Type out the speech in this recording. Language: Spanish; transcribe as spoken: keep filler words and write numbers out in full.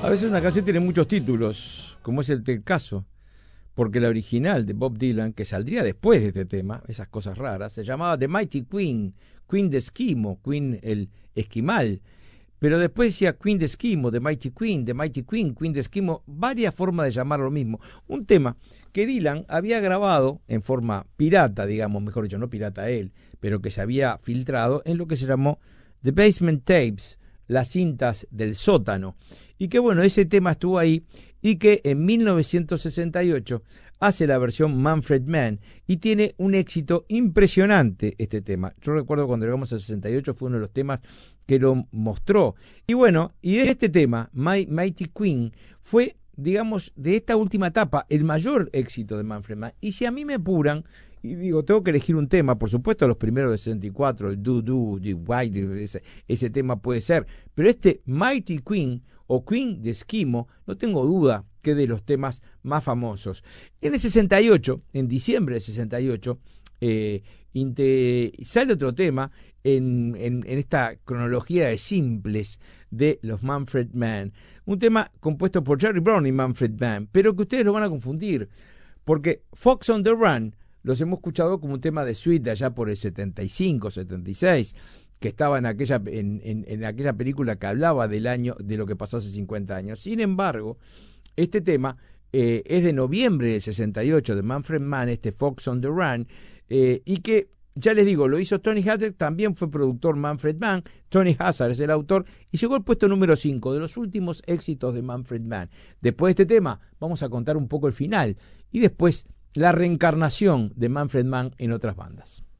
A veces una canción tiene muchos títulos, como es el caso, porque la original de Bob Dylan, que saldría después de este tema, esas cosas raras, se llamaba The Mighty Queen, Queen de Esquimo, Queen el esquimal, pero después decía Queen de Esquimo, The Mighty Queen, The Mighty Queen, Queen de Esquimo, varias formas de llamar lo mismo. Un tema que Dylan había grabado en forma pirata, digamos, mejor dicho, no pirata él, pero que se había filtrado en lo que se llamó The Basement Tapes, las cintas del sótano, y que bueno, ese tema estuvo ahí, y que en mil novecientos sesenta y ocho hace la versión Manfred Mann, y tiene un éxito impresionante este tema. Yo recuerdo cuando llegamos al sesenta y ocho fue uno de los temas que lo mostró, y bueno, y este tema, My Mighty Queen, fue, digamos, de esta última etapa, el mayor éxito de Manfred Mann, y si a mí me apuran, y digo, tengo que elegir un tema, por supuesto los primeros de sesenta y cuatro, el Do Do, The White, ese, ese tema puede ser, pero este Mighty Queen o Queen de Esquimo, no tengo duda que de los temas más famosos. En el sesenta y ocho, en diciembre del sesenta y ocho, eh, inte, sale otro tema en, en, en esta cronología de simples de los Manfred Mann, un tema compuesto por Jerry Brown y Manfred Mann, pero que ustedes lo van a confundir, porque Fox on the Run los hemos escuchado como un tema de suite de allá por el setenta y cinco, setenta y seis, que estaba en aquella, en, en, en aquella película que hablaba del año, de lo que pasó hace cincuenta años. Sin embargo, este tema eh, es de noviembre del sesenta y ocho, de Manfred Mann, este Fox on the Run, eh, y que, ya les digo, lo hizo Tony Hazard, también fue productor Manfred Mann, Tony Hazard es el autor, y llegó al puesto número cinco de los últimos éxitos de Manfred Mann. Después de este tema, vamos a contar un poco el final, y después la reencarnación de Manfred Mann en otras bandas.